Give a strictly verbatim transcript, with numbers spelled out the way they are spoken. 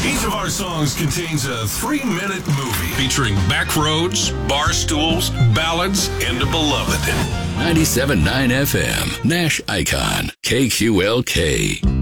Each of our songs contains a three-minute movie featuring back roads, bar stools, ballads, and a beloved. ninety-seven point nine F M, Nash Icon, K Q L K.